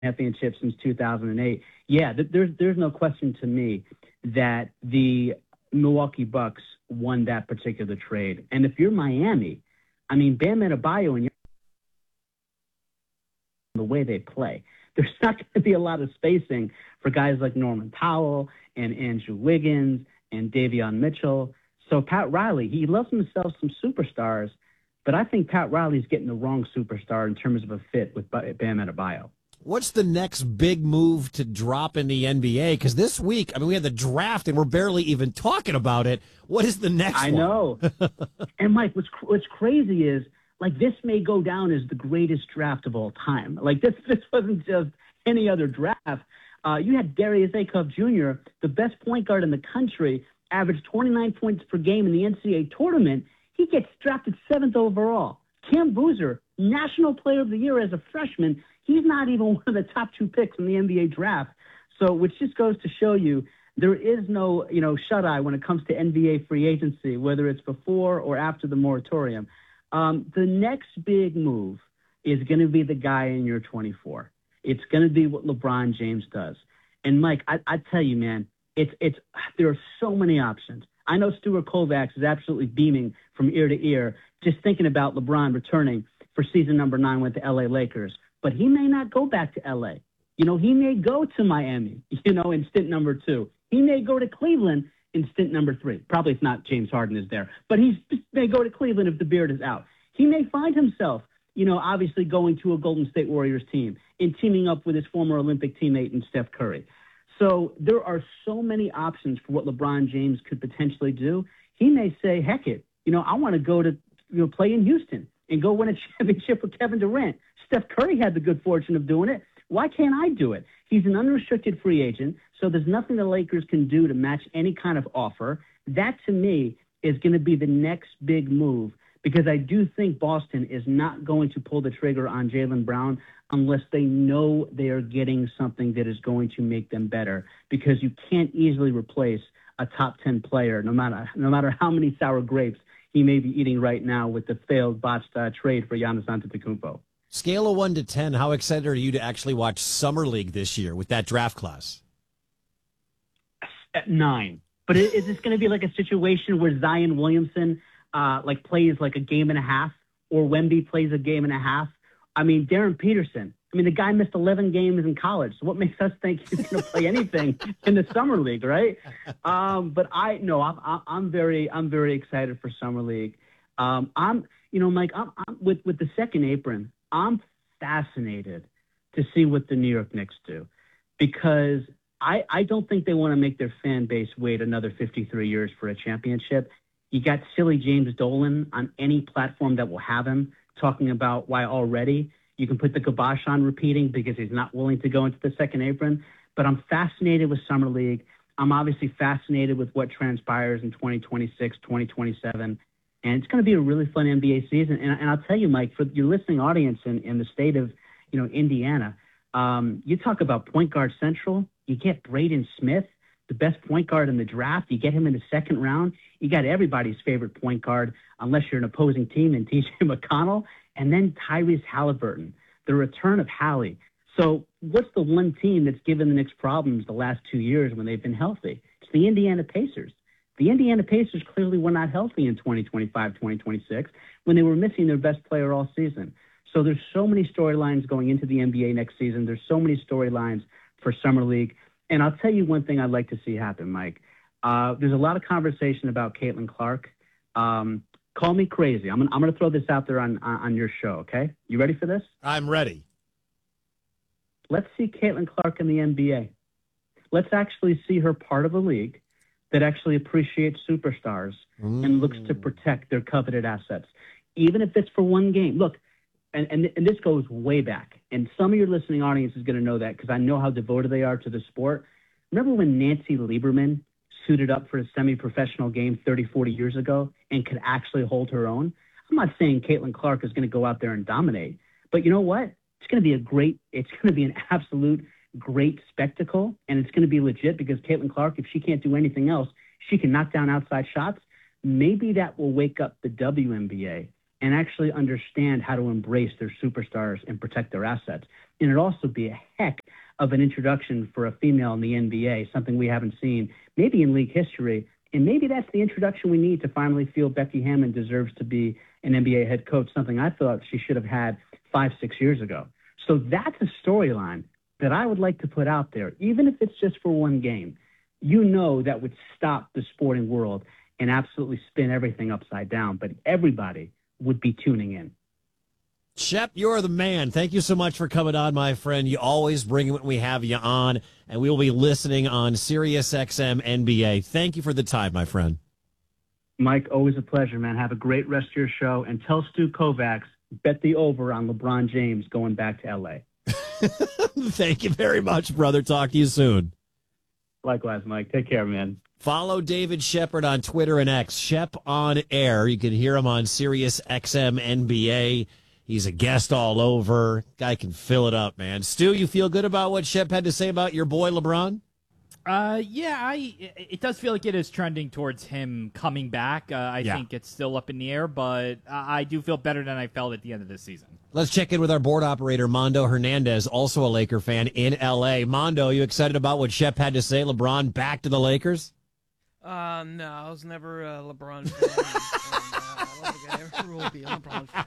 championship since 2008. Yeah, there's no question to me that the Milwaukee Bucks won that particular trade. And if you're Miami, I mean, Bam Adebayo and the way they play, there's not going to be a lot of spacing for guys like Norman Powell and Andrew Wiggins and Davion Mitchell. So Pat Riley, he loves himself some superstars, but I think Pat Riley's getting the wrong superstar in terms of a fit with Bam Adebayo. What's the next big move to drop in the NBA? Because this week, I mean, we had the draft and we're barely even talking about it. What is the next one? I know. And Mike, what's crazy is, like, this may go down as the greatest draft of all time. Like, this wasn't just any other draft. You had Darius Acuff Jr., the best point guard in the country, averaged 29 points per game in the NCAA tournament. He gets drafted 7th overall. Cam Boozer, National Player of the Year as a freshman. He's not even one of the top 2 picks in the NBA draft. So, which just goes to show you there is no, shut-eye when it comes to NBA free agency, whether it's before or after the moratorium. The next big move is going to be the guy in year 24. It's going to be what LeBron James does. And Mike, I tell you, man, there are so many options. I know Stuart Kovacs is absolutely beaming from ear to ear just thinking about LeBron returning for season number 9 with the LA Lakers. But he may not go back to LA. He may go to Miami, in stint number 2. He may go to Cleveland in stint number 3. Probably if not James Harden is there. But he may go to Cleveland if the beard is out. He may find himself, obviously going to a Golden State Warriors team and teaming up with his former Olympic teammate in Steph Curry. So there are so many options for what LeBron James could potentially do. He may say, heck it, I want to go to play in Houston and go win a championship with Kevin Durant. Steph Curry had the good fortune of doing it. Why can't I do it? He's an unrestricted free agent, so there's nothing the Lakers can do to match any kind of offer. That, to me, is going to be the next big move, because I do think Boston is not going to pull the trigger on Jaylen Brown unless they know they are getting something that is going to make them better, because you can't easily replace a top 10 player, no matter how many sour grapes he may be eating right now with the failed botched trade for Giannis Antetokounmpo. Scale of 1 to 10, how excited are you to actually watch Summer League this year with that draft class? At 9. But is this going to be like a situation where Zion Williamson plays like a game and a half, or Wemby plays a game and a half? I mean, Darren Peterson. I mean, the guy missed 11 games in college. So what makes us think he's going to play anything in the Summer League, right? But I'm very excited for Summer League. Mike, I'm with the second apron. I'm fascinated to see what the New York Knicks do, because I don't think they want to make their fan base wait another 53 years for a championship. You got silly James Dolan on any platform that will have him talking about why already you can put the kibosh on repeating because he's not willing to go into the second apron. But I'm fascinated with Summer League. I'm obviously fascinated with what transpires in 2026, 2027. And it's going to be a really fun NBA season. And I'll tell you, Mike, for your listening audience in the state of, Indiana, you talk about point guard central. You get Braden Smith, the best point guard in the draft. You get him in the second round. You got everybody's favorite point guard, unless you're an opposing team, and TJ McConnell. And then Tyrese Halliburton, the return of Hallie. So what's the one team that's given the Knicks problems the last 2 years when they've been healthy? It's the Indiana Pacers. The Indiana Pacers clearly were not healthy in 2025, 2026, when they were missing their best player all season. So there's so many storylines going into the NBA next season. There's so many storylines for Summer League. And I'll tell you one thing I'd like to see happen, Mike. There's a lot of conversation about Caitlin Clark. Call me crazy. I'm going to throw this out there on your show, okay? You ready for this? I'm ready. Let's see Caitlin Clark in the NBA. Let's actually see her part of a league that actually appreciates superstars and looks to protect their coveted assets, even if it's for one game. Look, and this goes way back, and some of your listening audience is going to know that because I know how devoted they are to the sport. Remember when Nancy Lieberman suited up for a semi-professional game 30, 40 years ago and could actually hold her own? I'm not saying Caitlin Clark is going to go out there and dominate, but you know what? It's going to be an absolute great spectacle, and it's going to be legit because Caitlin Clark, if she can't do anything else, she can knock down outside shots. Maybe that will wake up the WNBA and actually understand how to embrace their superstars and protect their assets. And it'd also be a heck of an introduction for a female in the NBA, something we haven't seen maybe in league history. And maybe that's the introduction we need to finally feel Becky Hammon deserves to be an NBA head coach, something I thought she should have had 5-6 years ago. So that's a storyline that I would like to put out there, even if it's just for one game. That would stop the sporting world and absolutely spin everything upside down. But everybody would be tuning in. Shep, you're the man. Thank you so much for coming on, my friend. You always bring it when we have you on, and we will be listening on Sirius XM NBA. Thank you for the time, my friend. Mike, always a pleasure, man. Have a great rest of your show. And tell Stu Kovacs, bet the over on LeBron James going back to L.A. Thank you very much, brother. Talk to you soon. Likewise, Mike. Take care, man. Follow David Shepard on Twitter and X, Shep on Air. You can hear him on Sirius XM NBA. He's a guest all over. Guy can fill it up, man. Stu, you feel good about what Shep had to say about your boy LeBron? It does feel like it is trending towards him coming back. I think it's still up in the air, but I do feel better than I felt at the end of this season. Let's check in with our board operator, Mondo Hernandez, also a Laker fan in L.A. Mondo, you excited about what Shep had to say? LeBron back to the Lakers? No, I was never a LeBron fan. I don't think I ever will be a LeBron fan.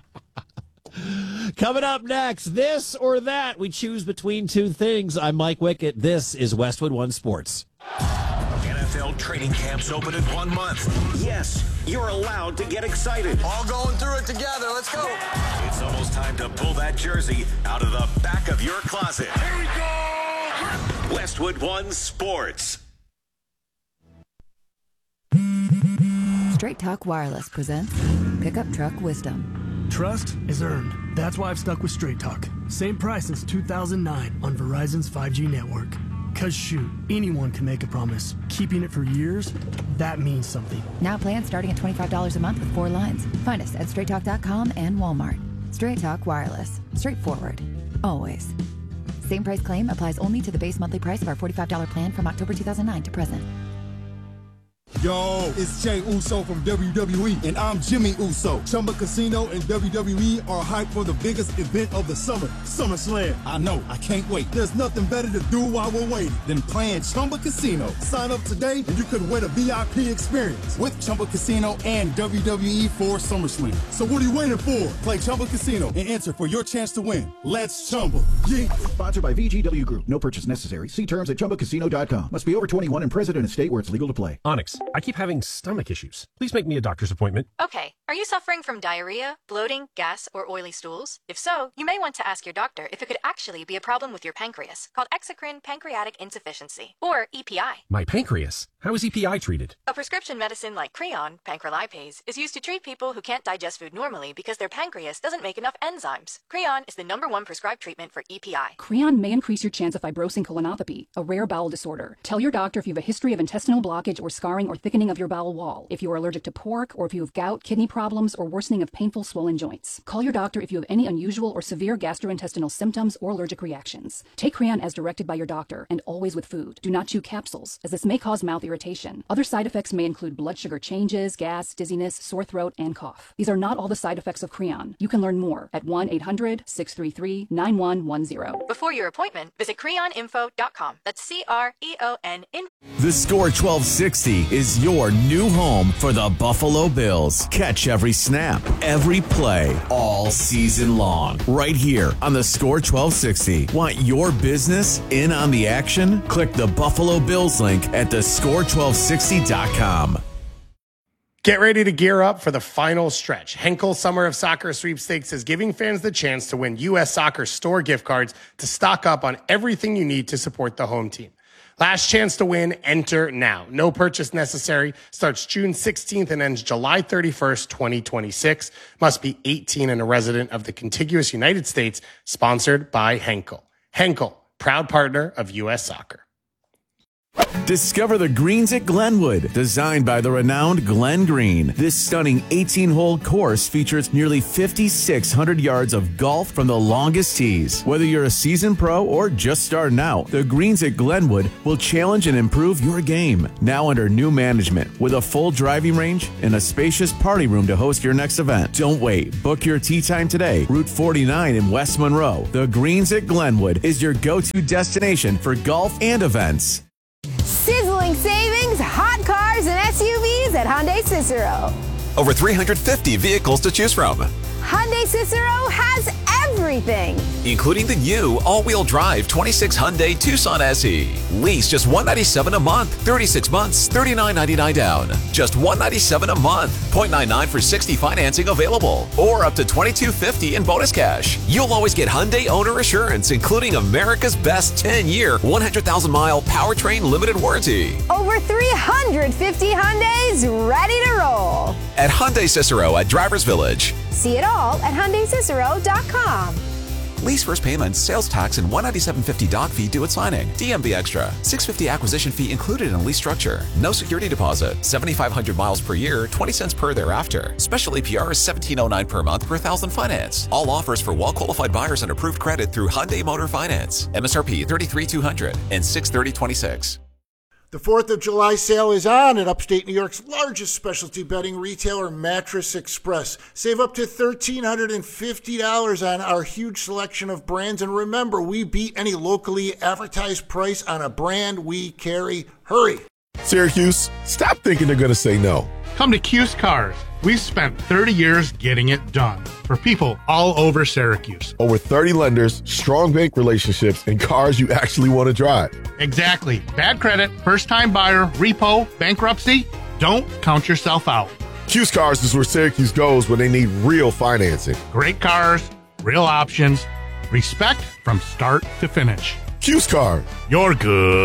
Coming up next, this or that. We choose between two things. I'm Mike Wickett. This is Westwood One Sports. NFL training camps open in 1 month. Yes, you're allowed to get excited. All going through it together. Let's go. It's almost time to pull that jersey out of the back of your closet. Here we go. Westwood One Sports. Straight Talk Wireless presents Pickup Truck Wisdom. Trust is earned. That's why I've stuck with Straight Talk. Same price since 2009 on Verizon's 5G network. Cause shoot, anyone can make a promise. Keeping it for years, that means something. Now plans starting at $25 a month with 4 lines. Find us at straighttalk.com and Walmart. Straight Talk Wireless. Straightforward. Always. Same price claim applies only to the base monthly price of our $45 plan from October 2009 to present. Yo, it's Jay Uso from WWE, and I'm Jimmy Uso. Chumba Casino and WWE are hyped for the biggest event of the summer, SummerSlam. I know, I can't wait. There's nothing better to do while we're waiting than playing Chumba Casino. Sign up today, and you could win a VIP experience with Chumba Casino and WWE for SummerSlam. So what are you waiting for? Play Chumba Casino and enter for your chance to win. Let's Chumba. Yeah. Sponsored by VGW Group. No purchase necessary. See terms at ChumbaCasino.com. Must be over 21 and present in a state where it's legal to play. Onyx, I keep having stomach issues. Please make me a doctor's appointment. Okay. Are you suffering from diarrhea, bloating, gas, or oily stools? If so, you may want to ask your doctor if it could actually be a problem with your pancreas, called exocrine pancreatic insufficiency, or EPI. My pancreas? How is EPI treated? A prescription medicine like Creon, pancrelipase, is used to treat people who can't digest food normally because their pancreas doesn't make enough enzymes. Creon is the #1 prescribed treatment for EPI. Creon may increase your chance of fibrosing colonopathy, a rare bowel disorder. Tell your doctor if you have a history of intestinal blockage or scarring or thickening of your bowel wall, if you are allergic to pork, or if you have gout, kidney problems, or worsening of painful swollen joints. Call your doctor if you have any unusual or severe gastrointestinal symptoms or allergic reactions. Take Creon as directed by your doctor, and always with food. Do not chew capsules, as this may cause mouth irritation. Other side effects may include blood sugar changes, gas, dizziness, sore throat, and cough. These are not all the side effects of Creon. You can learn more at 1-800-633-9110. Before your appointment, visit creoninfo.com. That's CREON info. The Score 1260 is your new home for the Buffalo Bills. Catch every snap, every play, all season long. Right here on the Score 1260. Want your business in on the action? Click the Buffalo Bills link at thescore1260.com. Get ready to gear up for the final stretch. Henkel Summer of Soccer Sweepstakes is giving fans the chance to win U.S. Soccer store gift cards to stock up on everything you need to support the home team. Last chance to win, enter now. No purchase necessary. Starts June 16th and ends July 31st, 2026. Must be 18 and a resident of the contiguous United States. Sponsored by Henkel. Henkel, proud partner of U.S. Soccer. Discover the greens at Glenwood, designed by the renowned Glenn Green. This stunning 18-hole course features nearly 5,600 yards of golf from the longest tees. Whether you're a seasoned pro or just starting out, the greens at Glenwood will challenge and improve your game. Now under new management, with a full driving range and a spacious party room to host your next event. Don't wait. Book your tee time today. Route 49 in West Monroe. The greens at Glenwood is your go-to destination for golf and events. Sizzling savings, hot cars, and SUVs at Hyundai Cicero. Over 350 vehicles to choose from, Hyundai Cicero has everything, including the new all-wheel drive 26 Hyundai Tucson SE. Lease just $197 a month, 36 months, $39.99 down. Just $197 a month, 0.99 for 60 financing available, or up to $22.50 in bonus cash. You'll always get Hyundai owner assurance, including America's best 10-year, 100,000-mile powertrain limited warranty. Over 350 Hyundais ready to roll. At Hyundai Cicero at Drivers Village. See it all at HyundaiCicero.com. Lease first payments, sales tax, and $197.50 doc fee due at signing. DMV Extra. $650 acquisition fee included in lease structure. No security deposit. 7,500 miles per year, 20 cents per thereafter. Special APR is $1,709 per month per thousand finance. All offers for well-qualified buyers and approved credit through Hyundai Motor Finance. MSRP $33,200 and $630.26. The 4th of July sale is on at upstate New York's largest specialty bedding retailer, Mattress Express. Save up to $1,350 on our huge selection of brands. And remember, we beat any locally advertised price on a brand we carry. Hurry. Syracuse, stop thinking they're going to say no. Come to Cuse Cars. We've spent 30 years getting it done for people all over Syracuse. Over 30 lenders, strong bank relationships, and cars you actually want to drive. Exactly. Bad credit, first-time buyer, repo, bankruptcy. Don't count yourself out. Cuse Cars is where Syracuse goes when they need real financing. Great cars, real options, respect from start to finish. Cuse Cars. You're good.